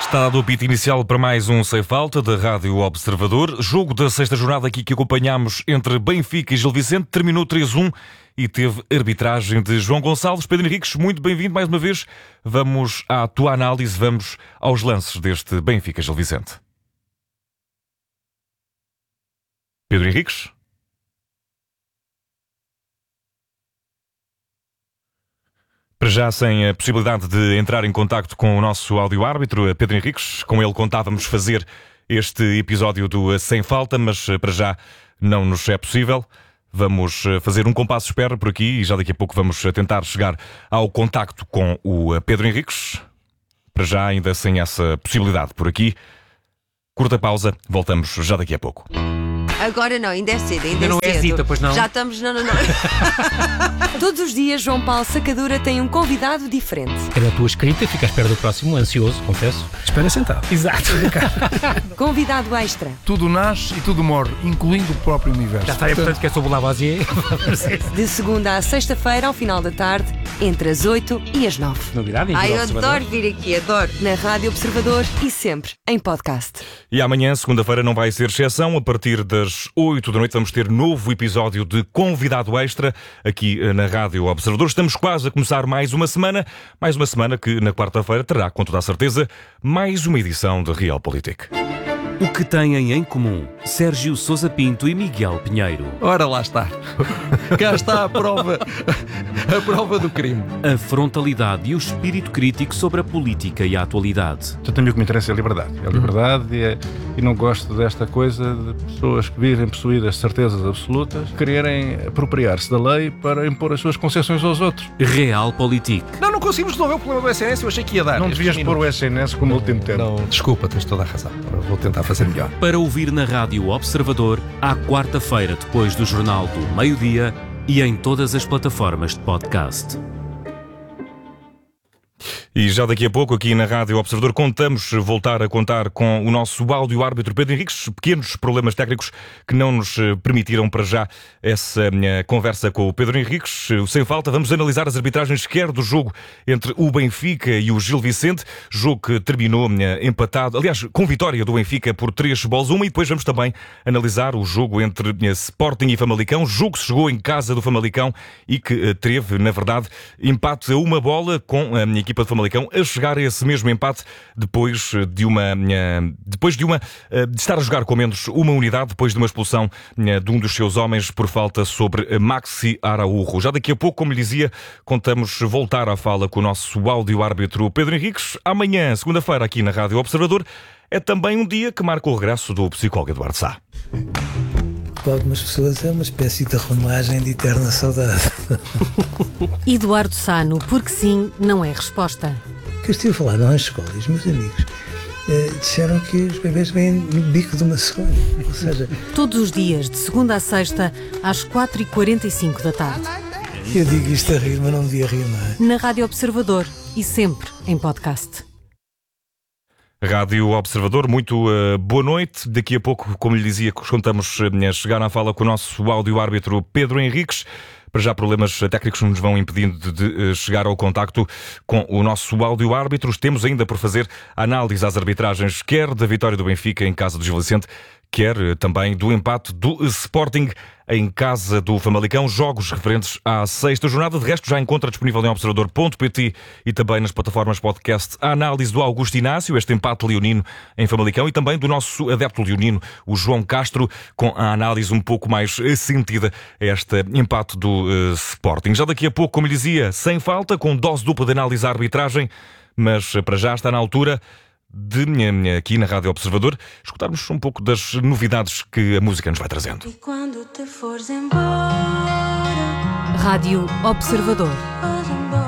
Está dado o apito inicial para mais um Sem Falta da Rádio Observador. Jogo da sexta jornada aqui que acompanhámos entre Benfica e Gil Vicente. Terminou 3-1 e teve arbitragem de João Gonçalves. Pedro Henriques, muito bem-vindo mais uma vez. Vamos à tua análise, vamos aos lances deste Benfica-Gil Vicente. Pedro Henriques? Para já, sem a possibilidade de entrar em contacto com o nosso áudio-árbitro, Pedro Henriques, com ele contávamos fazer este episódio do Sem Falta, mas para já não nos é possível. Vamos fazer um compasso de espera por aqui e já daqui a pouco vamos tentar chegar ao contacto com o Pedro Henriques. Para já, ainda sem essa possibilidade por aqui. Curta pausa, voltamos já daqui a pouco. Agora não, ainda é cedo, Ainda não é Zita, pois não? Já estamos, não. Todos os dias, João Paulo Sacadura tem um convidado diferente. Pela tua escrita, fica à espera do próximo, ansioso, confesso. Espera sentado. Exato. Convidado extra. Tudo nasce e tudo morre, incluindo o próprio universo. Já está, é portanto que é sobre o Lavoisier. De segunda à sexta-feira, ao final da tarde, entre as 8 e as 9. Novidade, em Ai, eu Observador. adoro vir aqui, adoro. Na Rádio Observador e sempre em podcast. E amanhã, segunda-feira, não vai ser exceção. A partir das 8 da noite vamos ter novo episódio de Convidado Extra aqui na Rádio Observador. Estamos quase a começar mais uma semana que na quarta-feira terá, com toda a certeza, mais uma edição de Realpolitik. O que têm em comum Sérgio Sousa Pinto e Miguel Pinheiro? Ora, lá está. Cá está a prova do crime. A frontalidade e o espírito crítico sobre a política e a atualidade. Portanto, a mim o que me interessa é a liberdade. É a liberdade e não gosto desta coisa de pessoas que vivem possuídas de certezas absolutas quererem apropriar-se da lei para impor as suas concessões aos outros. Realpolitik. Não conseguimos resolver o problema do SNS, eu achei que ia dar. Não devias pôr o SNS como último tempo. Não, desculpa, tens toda a razão. Vou tentar fazer melhor. Para ouvir na Rádio Observador, à quarta-feira depois do Jornal do Meio-Dia e em todas as plataformas de podcast. E já daqui a pouco, aqui na Rádio Observador, voltar a contar com o nosso áudio-árbitro Pedro Henriques. Pequenos problemas técnicos que não nos permitiram para já essa minha conversa com o Pedro Henriques. Sem falta, vamos analisar as arbitragens quer do jogo entre o Benfica e o Gil Vicente. Jogo que terminou empatado, aliás, com vitória do Benfica por 3-1. E depois vamos também analisar o jogo entre Sporting e Famalicão. Jogo que se jogou em casa do Famalicão e que teve, na verdade, empate a uma bola com a minha equipa de Famalicão a chegar a esse mesmo empate depois de estar a jogar com menos uma unidade, depois de uma expulsão de um dos seus homens por falta sobre Maxi Araújo. Já daqui a pouco, como lhe dizia, contamos voltar à fala com o nosso áudio-árbitro Pedro Henriques. Amanhã, segunda-feira, aqui na Rádio Observador, é também um dia que marca o regresso do psicólogo Eduardo Sá. Para algumas pessoas é uma espécie de romagem de eterna saudade. Eduardo Sá, porque sim, não é resposta. Que eu estive a falar na escola e os meus amigos disseram que os bebês vêm no bico de uma cegonha. Ou seja, Todos os dias, de segunda a sexta, às 4h45 da tarde. eu digo isto a rir, mas não devia rir, não é? Na Rádio Observador e sempre em podcast. Rádio Observador, muito boa noite. Daqui a pouco, como lhe dizia, contamos chegar à fala com o nosso áudio-árbitro Pedro Henriques. Para já, problemas técnicos nos vão impedindo de chegar ao contacto com o nosso áudio-árbitro. Temos ainda por fazer análise às arbitragens, quer da vitória do Benfica em casa do Gil Vicente, quer também do empate do Sporting em casa do Famalicão. Jogos referentes à sexta jornada. De resto, já encontra disponível em observador.pt e também nas plataformas podcast a análise do Augusto Inácio, este empate leonino em Famalicão, e também do nosso adepto leonino, o João Castro, com a análise um pouco mais sentida a este empate do Sporting. Já daqui a pouco, como lhe dizia, sem falta, com dose dupla de análise à arbitragem, mas para já está na altura de aqui na Rádio Observador escutarmos um pouco das novidades que a música nos vai trazendo. E quando te fores embora, Rádio Observador.